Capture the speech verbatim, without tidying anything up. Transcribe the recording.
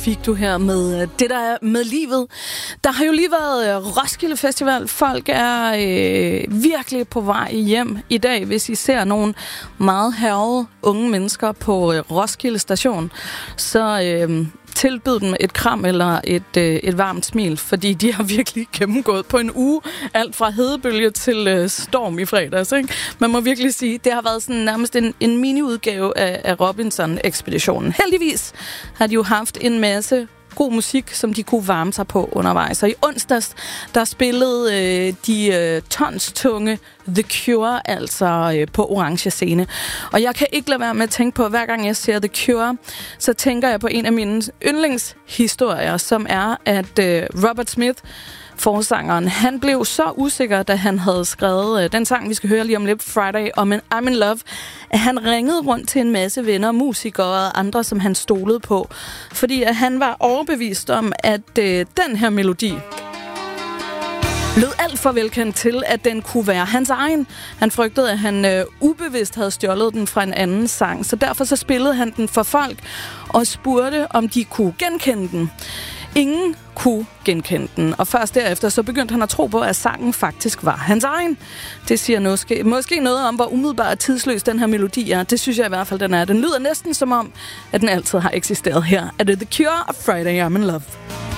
Fik du her med det, der er med livet. Der har jo lige været Roskilde Festival. Folk er øh, virkelig på vej hjem i dag, hvis I ser nogle meget hærgede unge mennesker på øh, Roskilde Station. Så øh, tilbyd dem et kram eller et, øh, et varmt smil, fordi de har virkelig gennemgået på en uge alt fra hedebølge til øh, storm i fredags. Ikke? Man må virkelig sige, det har været sådan nærmest en, en mini-udgave af, af Robinson-ekspeditionen. Heldigvis har de jo haft en masse god musik, som de kunne varme sig på undervejs. Så i onsdags, der spillede øh, de øh, tonstunge The Cure, altså øh, på orange scene. Og jeg kan ikke lade være med at tænke på, hver gang jeg ser The Cure, så tænker jeg på en af mine yndlingshistorier, som er, at øh, Robert Smith, forsangeren, han blev så usikker, da han havde skrevet øh, den sang, vi skal høre lige om lidt, Friday, om en I'm in Love, at han ringede rundt til en masse venner, musikere og andre, som han stolede på. Fordi at han var overbevist om, at øh, den her melodi lød alt for velkendt til, at den kunne være hans egen. Han frygtede, at han øh, ubevidst havde stjålet den fra en anden sang, så derfor så spillede han den for folk og spurgte, om de kunne genkende den. Ingen kunne genkende den, og først derefter så begyndte han at tro på, at sangen faktisk var hans egen. Det siger måske, måske noget om, hvor umiddelbart tidsløs den her melodi er. Det synes jeg i hvert fald, den er. Den lyder næsten som om, at den altid har eksisteret her. Er det The Cure og Friday I'm in Love?